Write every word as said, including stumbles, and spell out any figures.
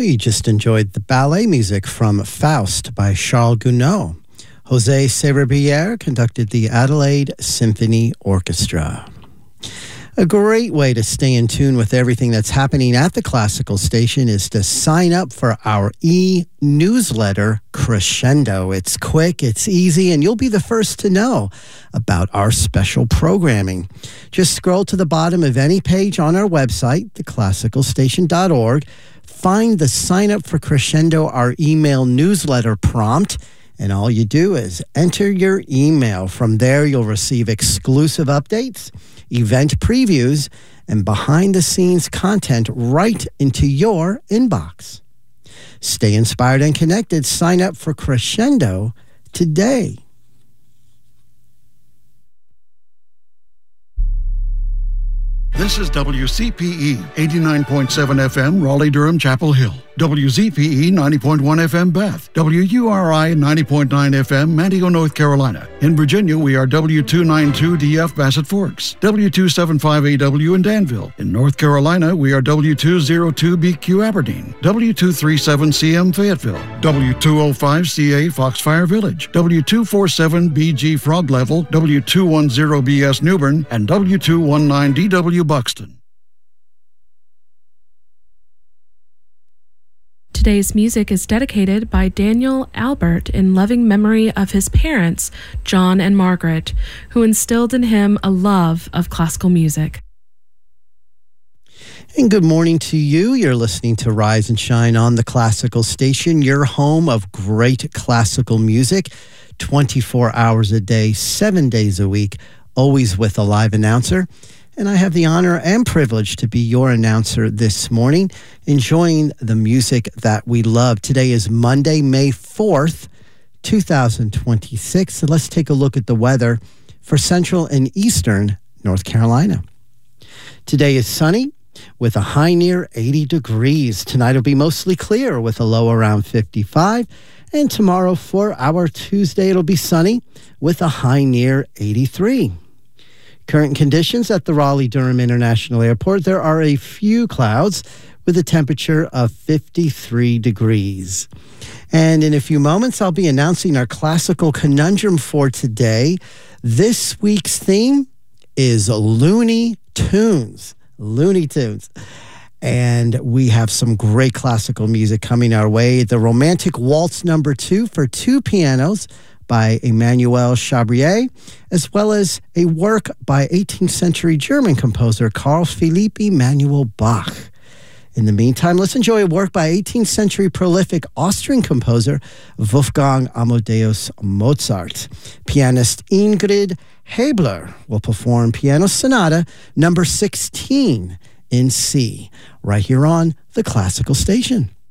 We just enjoyed the ballet music from Faust by Charles Gounod. José Sérabier conducted the Adelaide Symphony Orchestra. A great way to stay in tune with everything that's happening at the Classical Station is to sign up for our e-newsletter, Crescendo. It's quick, it's easy, and you'll be the first to know about our special programming. Just scroll to the bottom of any page on our website, the classical station dot org, find the Sign Up for Crescendo, our email newsletter prompt, and all you do is enter your email. From there, you'll receive exclusive updates, event previews, and behind-the-scenes content right into your inbox. Stay inspired and connected. Sign up for Crescendo today. This is W C P E eighty-nine point seven F M, Raleigh-Durham, Chapel Hill. W Z P E ninety point one F M, Bath. W U R I ninety point nine F M, Manteo, North Carolina. In Virginia, we are W two ninety-two D F, Bassett Forks. W two seventy-five A W in Danville. In North Carolina, we are W two oh two B Q, Aberdeen. W two thirty-seven C M, Fayetteville. W two oh five C A, Foxfire Village. W two forty-seven B G, Frog Level. W two ten B S, Newbern. And W two nineteen D W, Buxton. Today's music is dedicated by Daniel Albert in loving memory of his parents, John and Margaret, who instilled in him a love of classical music. And good morning to you. You're listening to Rise and Shine on the Classical Station, your home of great classical music, twenty-four hours a day, seven days a week, always with a live announcer. And I have the honor and privilege to be your announcer this morning, enjoying the music that we love. Today is Monday, May fourth, two thousand twenty-six. So let's take a look at the weather for central and eastern North Carolina. Today is sunny with a high near eighty degrees. Tonight will be mostly clear with a low around fifty-five. And tomorrow for our Tuesday, it'll be sunny with a high near eighty-three. Current conditions at the Raleigh-Durham International Airport, there are a few clouds with a temperature of fifty-three degrees. And in a few moments, I'll be announcing our classical conundrum for today. This week's theme is Looney Tunes. Looney Tunes. And we have some great classical music coming our way. The Romantic Waltz number two for two pianos by Emmanuel Chabrier, as well as a work by eighteenth century German composer Carl Philipp Emanuel Bach. In the meantime, let's enjoy a work by eighteenth century prolific Austrian composer Wolfgang Amadeus Mozart. Pianist Ingrid Hebler will perform Piano Sonata number sixteen in C, right here on the Classical Station.